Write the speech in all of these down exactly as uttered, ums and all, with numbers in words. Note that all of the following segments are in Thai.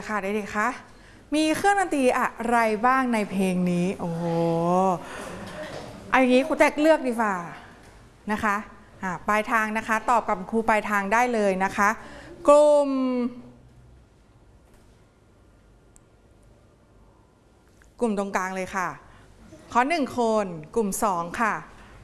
ละค่ะเด็กๆคะมีเครื่องดนตรีอะไรบ้างในเพลงนี้โอ้โหอันนี้ครูแตกเลือกดีฝ่านะคะปลายทางนะคะตอบกับครูปลายทางได้เลยนะคะกลุ่มกลุ่มตรงกลางเลยค่ะข้อหนึ่งคนกลุ่มสองค่ะ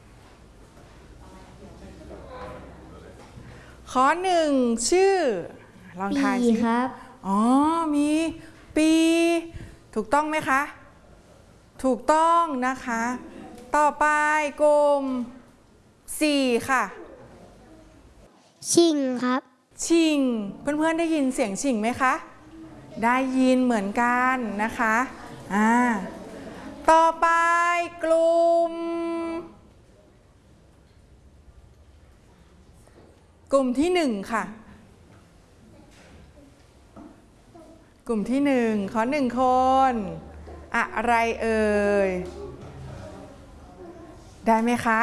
ข้อหนึ่งชื่อลองทายสิครับอ๋อมีปีถูกต้องไหมคะถูกต้องนะคะต่อไปกลุ่มสี่ค่ะชิงครับชิงเพื่อนๆได้ยินเสียงชิงไหมคะได้ยินเหมือนกันนะคะอ่าต่อไปกลุ่มกลุ่มที่หนึ่งค่ะกลุ่มที่หนึ่งขอหนึ่งคนอะไรเอ่ยได้ไหมคะ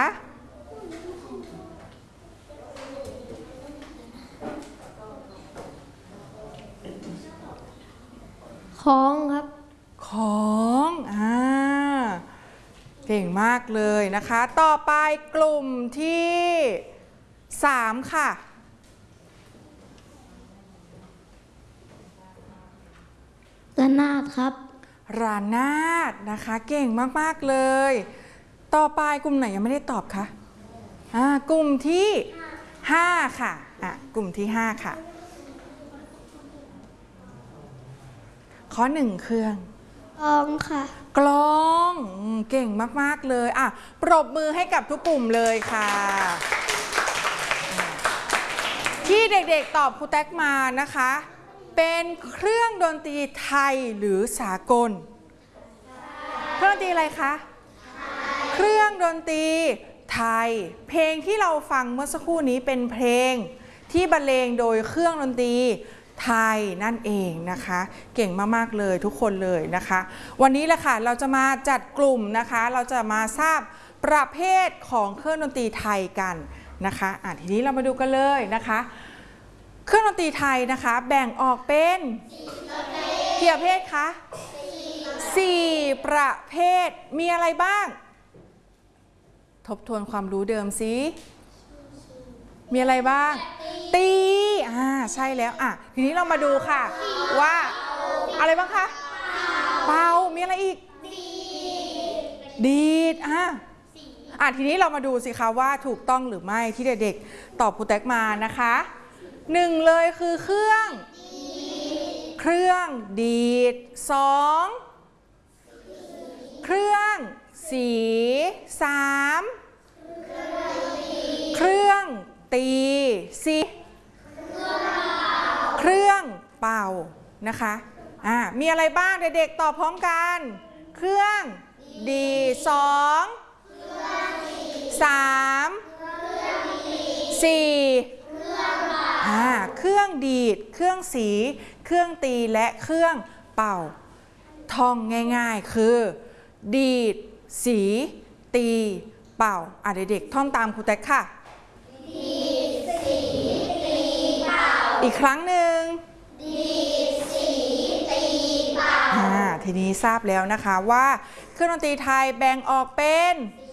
ของครับของอ่าเก่งมากเลยนะคะต่อไปกลุ่มที่สามค่ะระนาดครับระนาดนะคะเก่งมากๆเลยต่อไปกลุ่มไหนยังไม่ได้ตอบคะอ่ากลุ่มที่ห้าค่ะอ่ะกลุ่มที่ห้าค่ะข้อหนึ่งเครื่องกลองค่ะกลองเก่งมากๆเลยอ่ะปรบมือให้กับทุกกลุ่มเลยค่ะที่เด็กๆตอบครูแท็กมานะคะเป็นเครื่องดนตรีไทยหรือสากลเครื่องดนตรีอะไรคะเครื่องดนตรีไทยเพลงที่เราฟังเมื่อสักครู่นี้เป็นเพลงที่บรรเลงโดยเครื่องดนตรีไทยนั่นเองนะคะเก่งมากๆเลยทุกคนเลยนะคะวันนี้แหละค่ะเราจะมาจัดกลุ่มนะคะเราจะมาทราบประเภทของเครื่องดนตรีไทยกันนะคะอ่ะทีนี้เรามาดูกันเลยนะคะเครื่องดนตรีไทยนะคะแบ่งออกเป็นกี่ประเภทคะสี่ประเภทมีอะไรบ้างทบทวนความรู้เดิมสิมีอะไรบ้างตีอ่าใช่แล้วอ่ะทีนี้เรามาดูค่ะว่าอะไรบ้างคะเป่ามีอะไรอีกดีดอ่ะอ่ะทีนี้เรามาดูสิคะว่าถูกต้องหรือไม่ที่เด็กๆตอบครูแท็กมานะคะหนึ่งเลยคือเครื่องเครื่องดีดสองเครื่องสีสามเครื่องตีสี่เครื่องเป่านะคะอ่ามีอะไรบ้างเด็กๆตอบพร้อมกันเครื่องดีสองสามสี่อ่าเครื่องดีดเครื่องสีเครื่องตีและเครื่องเป่าท่องง่ายๆคือดีดสีตีเป่าอ่ะเด็กๆท่องตามครูแท็กค่ะดีดสีตีเป่าอีกครั้งหนึ่งดีดสีตีเป่าอ่าทีนี้ทราบแล้วนะคะว่าเครื่องดนตรีไทยแบ่งออกเป็น